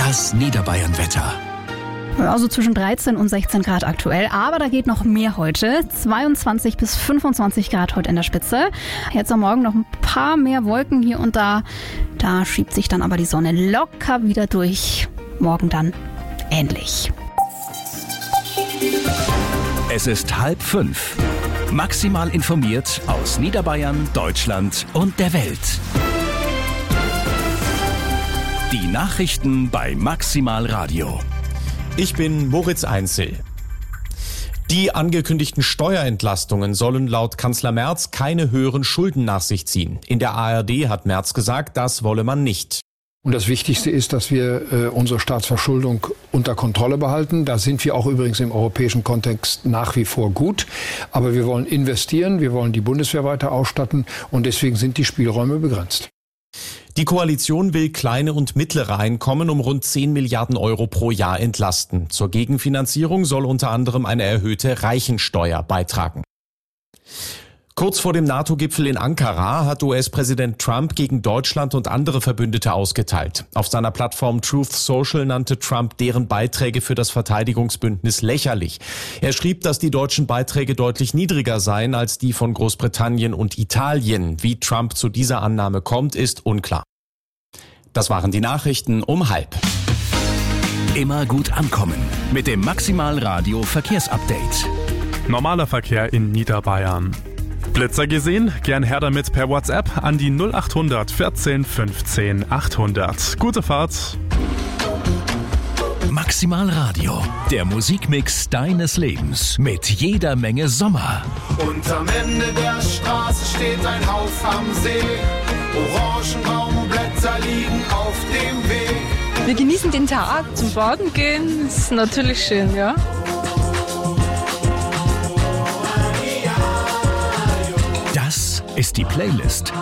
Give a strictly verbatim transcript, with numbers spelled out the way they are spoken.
Das Niederbayern-Wetter. Also zwischen dreizehn und sechzehn Grad aktuell, aber da geht noch mehr heute. zweiundzwanzig bis fünfundzwanzig Grad heute in der Spitze. Jetzt am Morgen noch ein paar mehr Wolken hier und da. Da schiebt sich dann aber die Sonne locker wieder durch. Morgen dann ähnlich. Es ist halb fünf. Maximal informiert aus Niederbayern, Deutschland und der Welt. Die Nachrichten bei Maximal Radio. Ich bin Moritz Einzel. Die angekündigten Steuerentlastungen sollen laut Kanzler Merz keine höheren Schulden nach sich ziehen. In der A R D hat Merz gesagt, das wolle man nicht. Und das Wichtigste ist, dass wir äh, unsere Staatsverschuldung unter Kontrolle behalten. Da sind wir auch übrigens im europäischen Kontext nach wie vor gut. Aber wir wollen investieren, wir wollen die Bundeswehr weiter ausstatten und deswegen sind die Spielräume begrenzt. Die Koalition will kleine und mittlere Einkommen um rund zehn Milliarden Euro pro Jahr entlasten. Zur Gegenfinanzierung soll unter anderem eine erhöhte Reichensteuer beitragen. Kurz vor dem NATO-Gipfel in Ankara hat U S-Präsident Trump gegen Deutschland und andere Verbündete ausgeteilt. Auf seiner Plattform Truth Social nannte Trump deren Beiträge für das Verteidigungsbündnis lächerlich. Er schrieb, dass die deutschen Beiträge deutlich niedriger seien als die von Großbritannien und Italien. Wie Trump zu dieser Annahme kommt, ist unklar. Das waren die Nachrichten um halb. Immer gut ankommen mit dem Maximal Radio Verkehrsupdate. Normaler Verkehr in Niederbayern. Blitzer gesehen? Gern her damit per WhatsApp an die null acht hundert vierzehn fünfzehn achthundert. Gute Fahrt! Maximal Radio, der Musikmix deines Lebens mit jeder Menge Sommer. Und am Ende der Straße steht ein Haus am See. Orangenbaumblätter liegen auf dem Weg. Wir genießen den Tag, zum Baden gehen, ist natürlich schön, ja. Das ist die Playlist